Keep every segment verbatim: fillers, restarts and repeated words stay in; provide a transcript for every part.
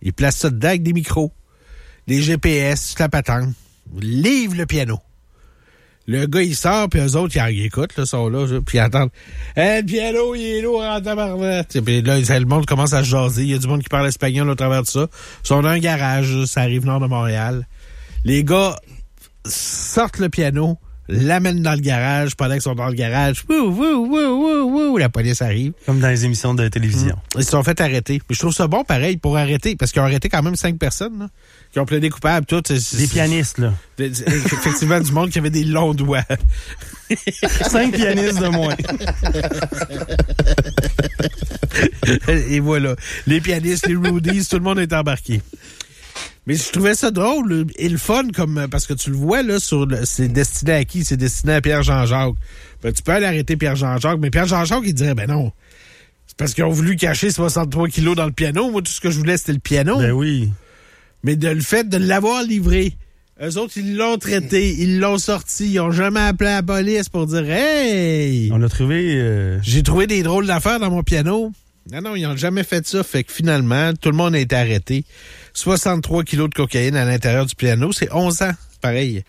Ils placent ça dedans avec des micros, des G P S, toute la patente. Livre le piano. Le gars, il sort, puis eux autres, ils écoutent, là, sont là, puis ils attendent. Hey, le piano, il est lourd en tabarnak. Puis là, le monde commence à se jaser. Il y a du monde qui parle espagnol au travers de ça. Ils sont dans un garage, ça arrive nord de Montréal. Les gars sortent le piano, l'amènent dans le garage. Pendant qu'ils sont dans le garage, wouh, wouh, wouh, wouh, wouh, la police arrive. Comme dans les émissions de télévision. Mmh. Ils se sont fait arrêter. Mais je trouve ça bon, pareil, pour arrêter, parce qu'ils ont arrêté quand même cinq personnes, là, qui ont plaidé coupables, toutes. Des pianistes, là. Effectivement, du monde qui avait des longs doigts. Cinq pianistes de moins. Et voilà. Les pianistes, les roadies, tout le monde est embarqué. Mais je trouvais ça drôle et le fun, comme parce que tu le vois, là, sur le, c'est destiné à qui? C'est destiné à Pierre-Jean-Jacques. Ben, tu peux aller arrêter Pierre-Jean-Jacques, mais Pierre-Jean-Jacques, il dirait, ben non. C'est parce qu'ils ont voulu cacher soixante-trois kilos dans le piano. Moi, tout ce que je voulais, c'était le piano. Ben oui. Mais de le fait de l'avoir livré, eux autres, ils l'ont traité, ils l'ont sorti, ils ont jamais appelé la police pour dire « Hey! » On l'a trouvé... Euh... J'ai trouvé des drôles d'affaires dans mon piano. Non, non, ils n'ont jamais fait ça. Fait que finalement, tout le monde a été arrêté. soixante-trois kilos de cocaïne à l'intérieur du piano. C'est onze ans, pareil.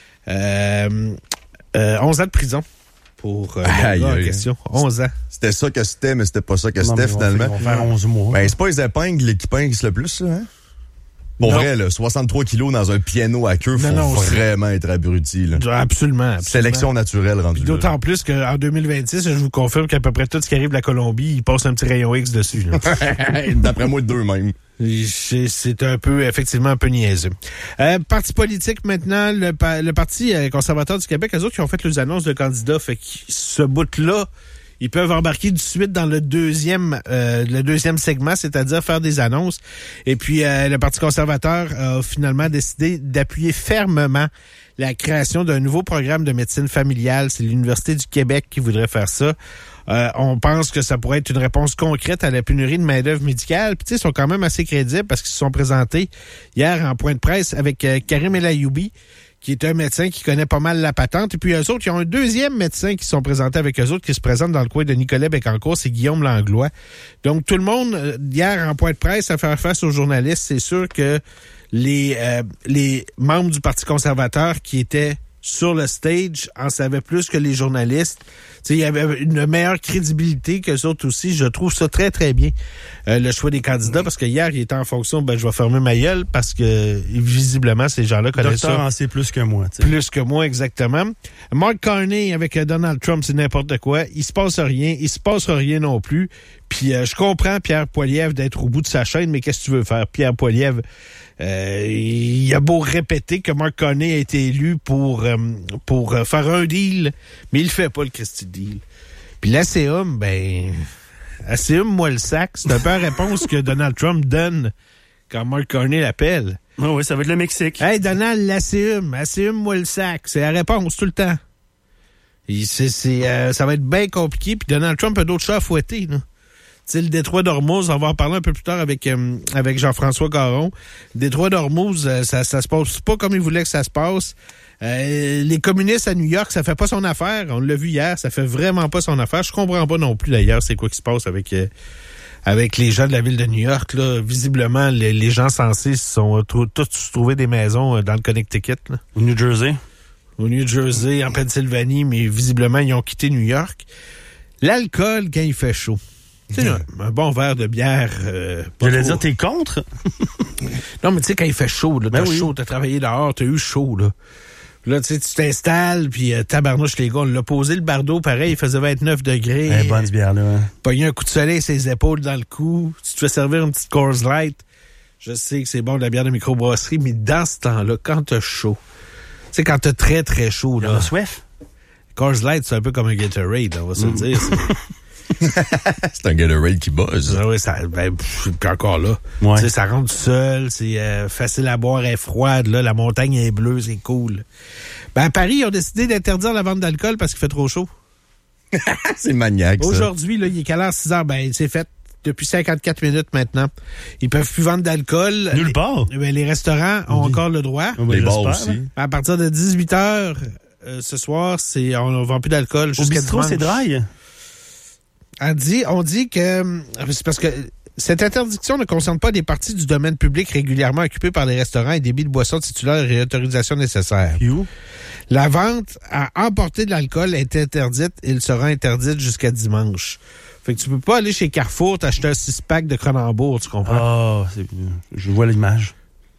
Euh, euh, onze ans de prison pour euh, le gars en question. onze ans. C'était ça que c'était, mais c'était pas ça que non, c'était finalement. On va faire onze mois. Ben, c'est pas les épingles qui pinguent le plus, ça, hein? Pour non. vrai, là, soixante-trois kilos dans un piano à queue, faut non, vraiment être abruti. Là. Absolument, absolument. Sélection naturelle rendue. Puis d'autant là. Plus qu'en deux mille vingt-six, je vous confirme qu'à peu près tout ce qui arrive de la Colombie, il passe un petit rayon X dessus. D'après moi, deux même. C'est, c'est un peu, effectivement, un peu niaiseux. Euh, parti politique maintenant, le, le Parti conservateur du Québec, eux autres qui ont fait les annonces de candidats, fait que ce bout-là, ils peuvent embarquer tout de suite dans le deuxième euh, le deuxième segment, c'est-à-dire faire des annonces. Et puis, euh, le Parti conservateur a finalement décidé d'appuyer fermement la création d'un nouveau programme de médecine familiale. C'est l'Université du Québec qui voudrait faire ça. Euh, on pense que ça pourrait être une réponse concrète à la pénurie de main-d'œuvre médicale. Puis, tu sais, ils sont quand même assez crédibles parce qu'ils se sont présentés hier en point de presse avec euh, Karim El Ayoubi, qui est un médecin qui connaît pas mal la patente. Et puis eux autres, ils ont un deuxième médecin qui se sont présentés avec eux autres, qui se présente dans le coin de Nicolet-Bécancour, c'est Guillaume Langlois. Donc, tout le monde, hier, en point de presse, à faire face aux journalistes, c'est sûr que les, euh, les membres du Parti conservateur qui étaient sur le stage en savaient plus que les journalistes. Tu sais, il y avait une meilleure crédibilité qu'eux autres aussi. Je trouve ça très, très bien, euh, le choix des candidats, parce que hier, il était en fonction, ben, je vais fermer ma gueule, parce que, visiblement, ces gens-là connaissent ça. Le docteur en sait plus que moi, tu sais. Plus que moi, exactement. Mark Carney avec Donald Trump, c'est n'importe quoi. Il se passe rien. Il se passera rien non plus. Puis, euh, je comprends Pierre Poilievre d'être au bout de sa chaîne, mais qu'est-ce que tu veux faire? Pierre Poilievre, euh, il a beau répéter que Mark Carney a été élu pour, euh, pour euh, faire un deal, mais il fait pas le Christy deal. Puis l'A C U M, ben, A C U M, moi le sac, c'est un peu la réponse que Donald Trump donne quand Mark Carney l'appelle. Oh oui, ça va être le Mexique. Hey, Donald, l'A C U M, A C U M, moi le sac, c'est la réponse tout le temps. Et c'est, c'est, euh, ça va être bien compliqué, puis Donald Trump a d'autres chats à fouetter, là. Tu sais, le détroit d'Ormuz, on va en parler un peu plus tard avec euh, avec Jean-François Caron. Le détroit d'Ormuz, euh, ça, ça se passe pas comme il voulait que ça se passe. Euh, les communistes à New York, ça fait pas son affaire. On l'a vu hier, ça fait vraiment pas son affaire. Je comprends pas non plus, d'ailleurs, c'est quoi qui se passe avec euh, avec les gens de la ville de New York. Là. Visiblement, les, les gens censés sont trou- tous trouvé des maisons euh, dans le Connecticut. Là. Au New Jersey. Au New Jersey, en Pennsylvanie, mais visiblement, ils ont quitté New York. L'alcool, quand il fait chaud. Tu sais, un, un bon verre de bière. Euh, J'allais dire, t'es contre? Non, mais tu sais, quand il fait chaud, là, t'as ben oui. chaud, t'as travaillé dehors, t'as eu chaud, là. Là, tu sais, tu t'installes, puis euh, tabarnouche, les gars, on l'a posé le bardeau, pareil, il faisait vingt-neuf degrés. Eh, bonne bière, là. Hein. Pogné un coup de soleil sur ses épaules dans le cou. Tu te fais servir une petite Coors Light. Je sais que c'est bon de la bière de microbrasserie, mais dans ce temps-là, quand t'as chaud, tu sais, quand t'as très, très chaud, là. Il y a soif. Coors Light, c'est un peu comme un Gatorade, on va se mm. le dire. C'est un Gatorade qui buzz. Ah oui, ça, ben, pff, encore là. Ouais. Tu sais, ça rentre seul, c'est euh, facile à boire, elle est froide, là, la montagne est bleue, c'est cool. Ben, à Paris, ils ont décidé d'interdire la vente d'alcool parce qu'il fait trop chaud. C'est maniaque, ça. Aujourd'hui, là, il est quelle heure? six heures? Ben, c'est fait depuis cinquante-quatre minutes maintenant. Ils peuvent plus vendre d'alcool. Nulle part. Les, ben, les restaurants ont oui. encore le droit. Oh, ben, les bars aussi. Là. À partir de dix-huit heures, euh, ce soir, c'est, on ne vend plus d'alcool jusqu'à dimanche. Au bistrot, c'est dry. On dit, on dit que c'est parce que Cette interdiction ne concerne pas des parties du domaine public régulièrement occupées par les restaurants et débits de boissons titulaires et autorisations nécessaires. You? La vente à emporter de l'alcool est interdite et il sera interdite jusqu'à dimanche. Fait que tu peux pas aller chez Carrefour t'acheter un six-pack de Cronenbourg, tu comprends? Ah, oh, je vois l'image.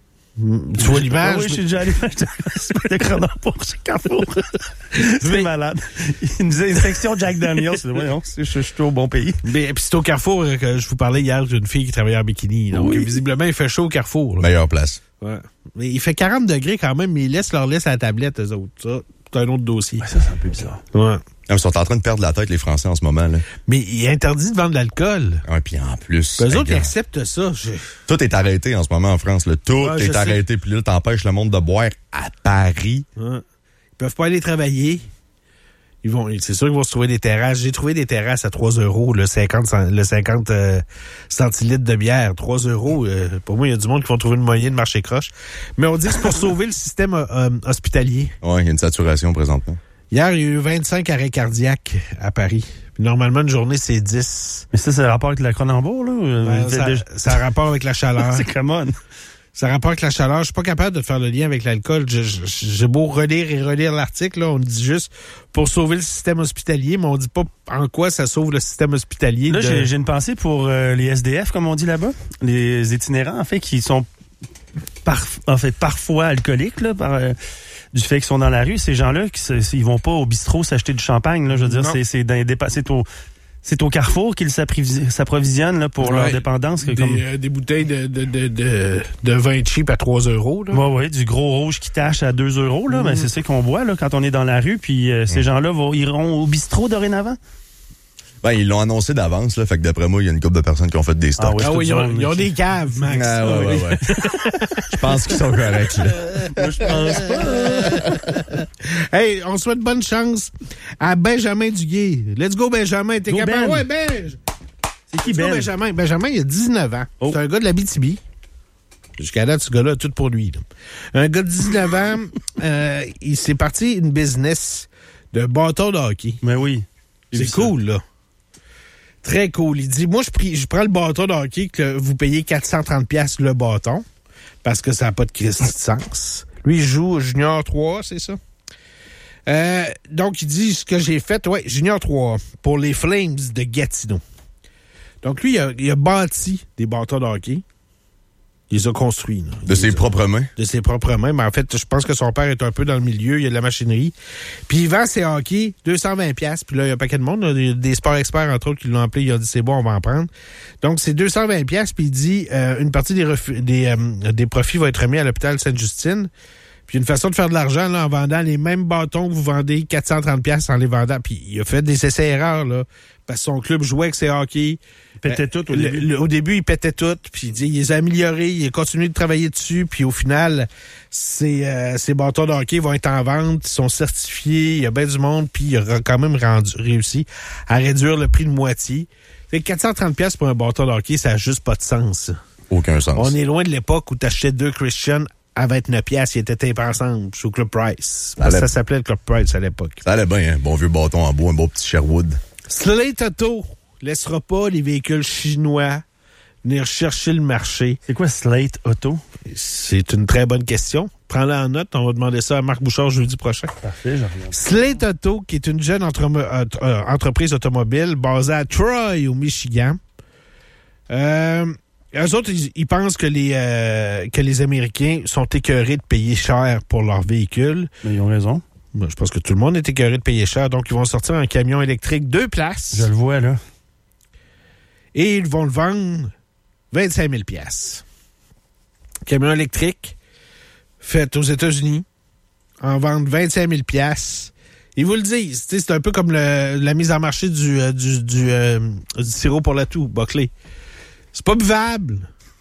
Tu vois l'image? Ah oui, je suis déjà allé m'acheter un six-pack de Cronenbourg chez Carrefour. C'est Mais... malade. Il nous a une section Jack Daniels. Voyons, je, je suis au bon pays. Mais puis c'est au Carrefour que je vous parlais hier d'une fille qui travaillait en bikini. Donc, oui. Visiblement, il fait chaud au Carrefour. Là. Meilleure place. Ouais. Mais il fait quarante degrés quand même, mais ils laissent leur laisse à la tablette, eux autres. Ça, c'est un autre dossier. Ouais, ça, c'est un peu bizarre. Ouais. Ils sont en train de perdre la tête, les Français, en ce moment. Là. Mais il est interdit de vendre de l'alcool. Ouais, puis en plus... Eux autres, ils acceptent ça. Je... Tout est arrêté en ce moment en France. Là. Tout ouais, est arrêté. Puis là, t'empêches le monde de boire à Paris. Ouais. Ils peuvent pas aller travailler. Ils vont, c'est sûr qu'ils vont se trouver des terrasses. J'ai trouvé des terrasses à trois euros, le cinquante, le cinquante euh, centilitres de bière. trois euros. Euh, pour moi, il y a du monde qui vont trouver une moyenne de marcher croche. Mais on dit que c'est pour sauver le système euh, hospitalier. Oui, il y a une saturation présentement. Hier, il y a eu vingt-cinq arrêts cardiaques à Paris. Puis normalement, une journée, c'est dix. Mais ça, c'est rapport avec la Cronenbourg, là? Ben, ça, de... ça a rapport avec la chaleur. C'est common. Ça a rapport avec la chaleur. Je suis pas capable de faire le lien avec l'alcool. Je, je, j'ai beau relire et relire l'article, là, on dit juste pour sauver le système hospitalier, mais on dit pas en quoi ça sauve le système hospitalier. Là, de... j'ai, j'ai une pensée pour euh, les S D F, comme on dit là-bas. Les itinérants, en fait, qui sont par, en fait, parfois alcooliques, là, par, euh, du fait qu'ils sont dans la rue. Ces gens-là, qui, ils vont pas au bistrot s'acheter du champagne, là. Je veux dire, non. c'est, c'est, dans, c'est au... C'est au Carrefour qu'ils s'approvisionnent là, pour ouais, leur dépendance. Que des, comme... euh, des bouteilles de, de, de, de, de vin cheap à trois euros. Oui, oui, du gros rouge qui tâche à deux euros. Là, mmh. ben, c'est ça qu'on boit là, quand on est dans la rue. Puis euh, mmh. ces gens-là vont, iront au bistrot dorénavant. Ben, ils l'ont annoncé d'avance, là. Fait que d'après moi, il y a une couple de personnes qui ont fait des stocks. Ah oui, ah oui ils, ont, ils ont des caves, Max. Ah, ouais, ouais, ouais. Je pense qu'ils sont corrects, là. Moi, je pense pas. Hey, on souhaite bonne chance à Benjamin Duguay. Let's go, Benjamin. T'es go capable? Ben. Ouais, Ben. C'est qui, Ben? Benjamin? Benjamin, il a dix-neuf ans. Oh. C'est un gars de l'Abitibi. Jusqu'à date, ce gars-là, tout pour lui. Là. Un gars de dix-neuf ans, euh, il s'est parti une business de bâton de hockey. Mais oui. C'est cool, ça. Là. Très cool. Il dit, moi, je, prie, je prends le bâton de hockey que vous payez quatre cent trente dollars le bâton parce que ça n'a pas de Christ de sens. Lui, il joue au Junior trois, c'est ça? Euh, donc, il dit, ce que j'ai fait, ouais, Junior trois, pour les Flames de Gatineau. Donc, lui, il a, il a bâti des bâtons de hockey. Il les a construits. Là. De ses a, propres mains? De ses propres mains. Mais en fait, je pense que son père est un peu dans le milieu. Il y a de la machinerie. Puis il vend ses hockey deux cent vingt dollars. Puis là, il y a un paquet de monde. Là, des sports experts, entre autres, qui l'ont appelé. Il a dit, c'est bon, on va en prendre. Donc, c'est deux cent vingt dollars. Puis il dit, euh, une partie des, refu- des, euh, des profits va être remis à l'hôpital Sainte-Justine. Puis une façon de faire de l'argent là, en vendant les mêmes bâtons que vous vendez quatre cent trente dollars en les vendant. Puis il a fait des essais-erreurs, là. Parce que son club jouait avec ses hockey. Il pétait tout au le, début. Le, au début, il pétait tout. Puis il dit, il les a améliorés. Il a continué de travailler dessus. Puis au final, ces, euh, ces bâtons de hockey vont être en vente. Ils sont certifiés. Il y a bien du monde. Puis il a quand même rendu, réussi à réduire le prix de moitié. Fait que quatre cent trente dollars pour un bâton de hockey, ça n'a juste pas de sens. Aucun sens. On est loin de l'époque où tu achetais deux Christian à vingt-neuf dollars, ils étaient tapés ensemble sous Club Price. Ça, ça s'appelait le Club Price à l'époque. Ça allait bien, hein? Bon vieux bâton en bois, un beau petit Sherwood. Slate Auto laissera pas les véhicules chinois venir chercher le marché. C'est quoi Slate Auto? C'est une très bonne question. Prends-la en note, on va demander ça à Marc Bouchard jeudi prochain. Parfait, je reviens. Slate Auto, qui est une jeune entre- euh, entreprise automobile basée à Troy, au Michigan. Euh... Eux autres, ils, ils pensent que les euh, que les Américains sont écœurés de payer cher pour leurs véhicules. Mais ils ont raison. Ben, je pense que tout le monde est écœuré de payer cher. Donc, ils vont sortir un camion électrique deux places. Je le vois, là. Et ils vont le vendre vingt-cinq mille dollars. Camion électrique fait aux États-Unis en vente vingt-cinq mille dollars. Ils vous le disent. C'est un peu comme le, la mise en marché du, euh, du, du, euh, du sirop pour la toux, Buckley. C'est pas buvable,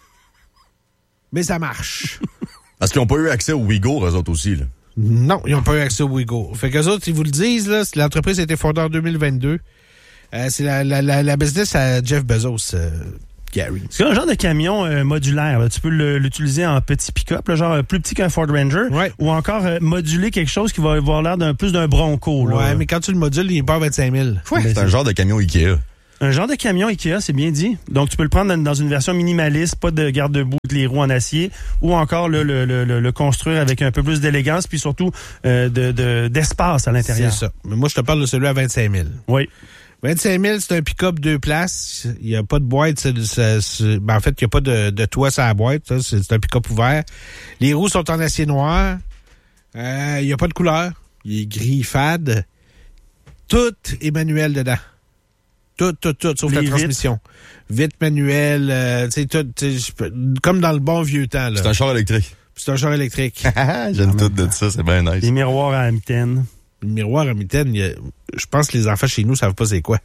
mais ça marche. Parce qu'ils n'ont pas eu accès aux Ouïghours, eux autres aussi, là. Non, ils n'ont pas eu accès aux Ouïghours. Fait qu'eux autres, ils vous le disent, là, l'entreprise a été fondée en deux mille vingt-deux. Euh, c'est la, la, la, la business à Jeff Bezos, euh, Gary. C'est un genre de camion euh, modulaire. Là. Tu peux le, l'utiliser en petit pick-up, là, genre plus petit qu'un Ford Ranger, ouais. Ou encore euh, moduler quelque chose qui va avoir l'air d'un plus d'un Bronco. Là. Ouais, mais quand tu le modules, il est pas à vingt-cinq mille. Ouais, c'est un genre de camion Ikea. Un genre de camion Ikea, c'est bien dit. Donc, tu peux le prendre dans une version minimaliste, pas de garde-boue, de les roues en acier, ou encore le, le, le, le construire avec un peu plus d'élégance, puis surtout euh, de, de, d'espace à l'intérieur. C'est ça. Mais moi, je te parle de celui à vingt-cinq mille. Oui. vingt-cinq mille, c'est un pick-up deux places. Il n'y a pas de boîte. C'est, c'est, c'est, ben, en fait, il n'y a pas de, de toit sur la boîte. Ça, c'est, c'est un pick-up ouvert. Les roues sont en acier noir. Euh, il n'y a pas de couleur. Il est gris fade. Tout est manuel dedans. Tout, tout, tout, sauf les la transmission. Vite manuel, euh, tu sais, tout, comme dans le bon vieux temps. Là. C'est un char électrique. C'est un char électrique. J'aime tout de ça, c'est bien nice. Les miroirs à mitaine. Le miroir à mitaine, a, je pense que les enfants chez nous savent pas c'est quoi.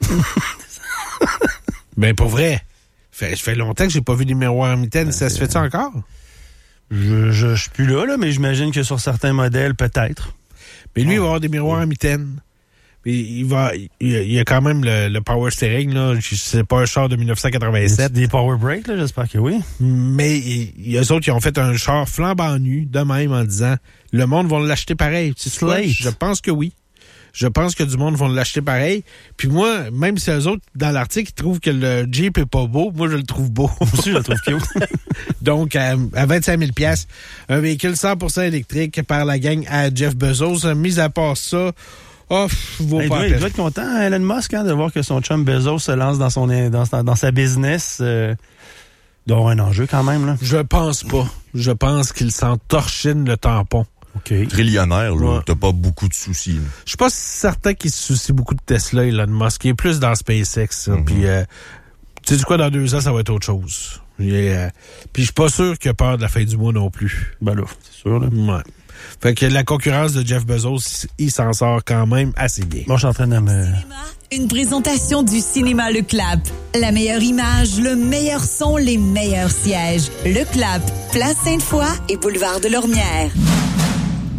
Ben, pour vrai. Fait, ça fait longtemps que j'ai pas vu des miroirs à mitaine. Ça se fait-tu encore? Je, je, je suis plus là, là, mais j'imagine que sur certains modèles, peut-être. Mais lui, oh. il va avoir des miroirs à mitaine. Puis il va, il, il y a quand même le, le power steering, là. C'est pas un char de dix-neuf cent quatre-vingt-sept. Des power brakes, là, j'espère que oui. Mais il y a eux autres qui ont fait un char flambant nu, de même, en disant, le monde va l'acheter pareil. Slate. Je pense que oui. Je pense que du monde va l'acheter pareil. Puis moi, même si eux autres, dans l'article, ils trouvent que le Jeep est pas beau, moi, je le trouve beau. Moi aussi, je le trouve cute. Donc, à, à vingt-cinq mille dollars, un véhicule cent pour cent électrique par la gang à Jeff Bezos. Mis à part ça, oh, vaut hey, pas doit, il doit être content, Elon Musk, hein, de voir que son chum Bezos se lance dans son dans, dans sa business. Euh, il doit avoir un enjeu quand même, là. Je pense pas. Je pense qu'il s'en torchine le tampon. Okay. Trillionnaire, là, ouais. T'as pas beaucoup de soucis. Je suis pas certain qu'il se soucie beaucoup de Tesla, Elon Musk. Il est plus dans SpaceX. Mm-hmm. Puis, euh, tu sais quoi, dans deux ans, ça va être autre chose. Euh, puis je suis pas sûr qu'il a peur de la fin du mois non plus. Ben là, c'est sûr, là. Ouais. Fait que la concurrence de Jeff Bezos, il s'en sort quand même assez bien. Moi, je suis en train de me... Une présentation du Cinéma Le Clap. La meilleure image, le meilleur son, les meilleurs sièges. Le Clap, Place Sainte-Foy et Boulevard de Lormière.